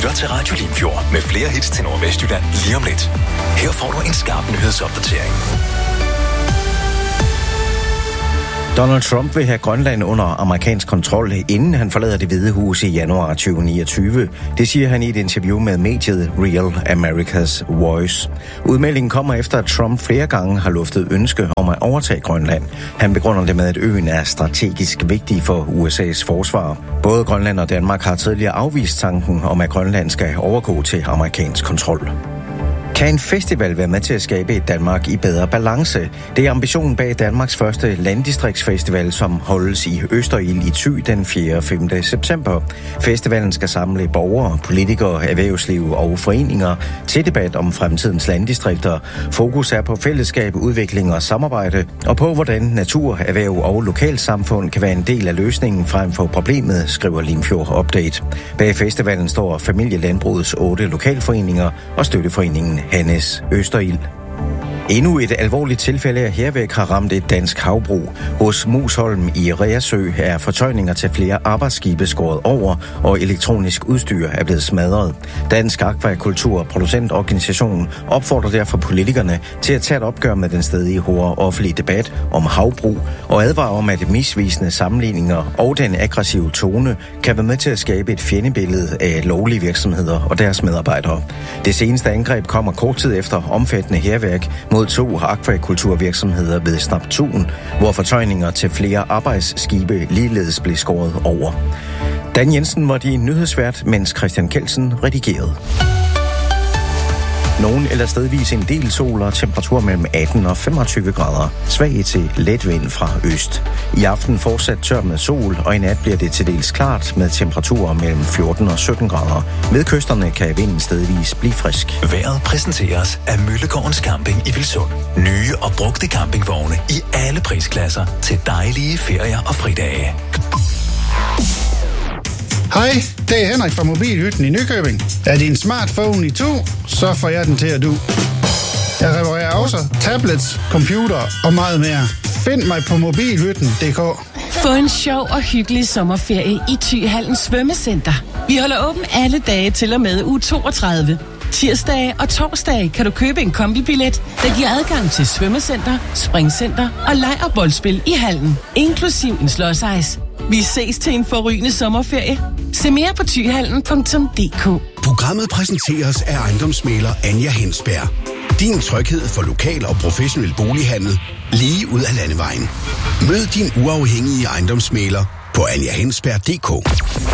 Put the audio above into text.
lytter til Radio Limfjord med flere hits til Nordvestjylland lige om lidt. Her får du en skarp nyhedsopdatering. Donald Trump vil have Grønland under amerikansk kontrol, inden han forlader Det Hvide Hus i januar 2029. Det siger han i et interview med mediet Real America's Voice. Udmeldingen kommer efter, at Trump flere gange har luftet ønske om at overtage Grønland. Han begrunder det med, at øen er strategisk vigtig for USA's forsvar. Både Grønland og Danmark har tidligere afvist tanken om, at Grønland skal overgå til amerikansk kontrol. Kan en festival være med til at skabe et Danmark i bedre balance? Det er ambitionen bag Danmarks første landdistriktsfestival, som holdes i Østerild i Thy den 4. og 5. september. Festivalen skal samle borgere, politikere, erhvervsliv og foreninger til debat om fremtidens landdistrikter. Fokus er på fællesskab, udvikling og samarbejde, og på hvordan natur, erhverv og lokalsamfund kan være en del af løsningen frem for problemet, skriver Limfjord Update. Bag festivalen står Familielandbrugets 8 lokalforeninger og støtteforeningen Hannes Østerild. Endnu et alvorligt tilfælde af hærværk har ramt et dansk havbrug. Hos Musholm i Reersø er fortøjninger til flere arbejdsskibe skåret over, og elektronisk udstyr er blevet smadret. Dansk Akvakultur- og Producentorganisation opfordrer derfor politikerne til at tage et opgør med den stadig hårde offentlige debat om havbrug, og advarer om, at misvisende sammenligninger og den aggressive tone kan være med til at skabe et fjendebillede af lovlige virksomheder og deres medarbejdere. Det seneste angreb kommer kort tid efter omfattende hærværk mod 2 akvakulturvirksomheder ved Snaptun, hvor fortøjninger til flere arbejdsskibe ligeledes blev skåret over. Dan Jensen var din nyhedsvært, mens Christian Kelsen redigerede. Nogen eller stedvis en del sol og temperatur mellem 18 og 25 grader. Svag til let vind fra øst. I aften fortsat tør med sol, og i nat bliver det til dels klart med temperaturer mellem 14 og 17 grader. Ved kysterne kan vinden stedvis blive frisk. Vejret præsenteres af Møllegårdens Camping i Vilsund. Nye og brugte campingvogne i alle prisklasser til dejlige ferier og fridage. Hej, det er Henrik fra Mobilhytten i Nykøbing. Er din smartphone i tur, så får jeg den til at du. Jeg reparerer også tablets, computer og meget mere. Find mig på mobilhytten.dk. Få en sjov og hyggelig sommerferie i Thyhallen Svømmecenter. Vi holder åben alle dage til og med uge 32. Tirsdage og torsdage kan du købe en kombibillet, der giver adgang til svømmecenter, springcenter og lejrboldspil i hallen, inklusiv en slåsejs. Vi ses til en forrygende sommerferie. Se mere på thyhallen.dk. Programmet præsenteres af ejendomsmægler Anja Hensberg. Din tryghed for lokal og professionel bolighandel lige ud af landevejen. Mød din uafhængige ejendomsmægler på anjahensberg.dk.